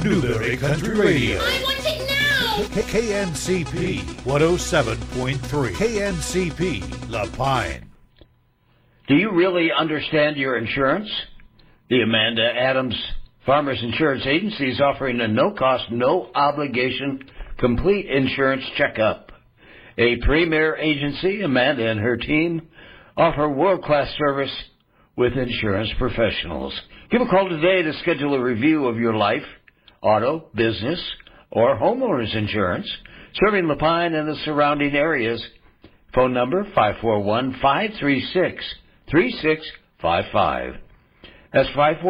Newberry Country Radio. I want it now! KNCP 107.3. KNCP La Pine. Do you really understand your insurance? The Amanda Adams Farmers Insurance Agency is offering a no-cost, no-obligation, complete insurance checkup. A premier agency, Amanda and her team offer world-class service with insurance professionals. Give a call today to schedule a review of your life, auto, business, or homeowners insurance, serving La Pine and the surrounding areas. Phone number 541-536-3655. That's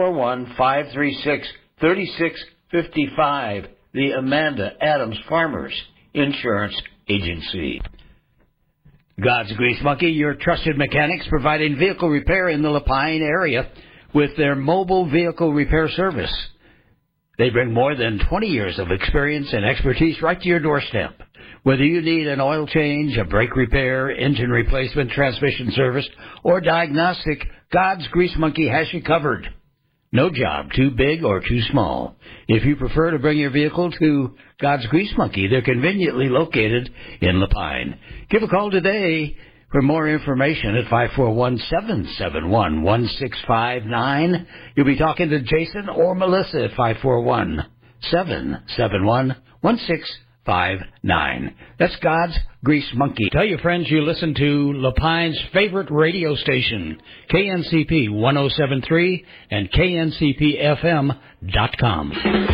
541-536-3655, the Amanda Adams Farmers Insurance Agency. God's Grease Monkey, your trusted mechanics providing vehicle repair in the La Pine area with their mobile vehicle repair service. They bring more than 20 years of experience and expertise right to your doorstep. Whether you need an oil change, a brake repair, engine replacement, transmission service, or diagnostic, God's Grease Monkey has you covered. No job too big or too small. If you prefer to bring your vehicle to God's Grease Monkey, they're conveniently located in La Pine. Give a call today for more information at 541-771-1659. You'll be talking to Jason or Melissa at 541-771-1659. That's God's Grease Monkey. Tell your friends you listen to La Pine's favorite radio station, KNCP 107.3 and KNCPFM.com.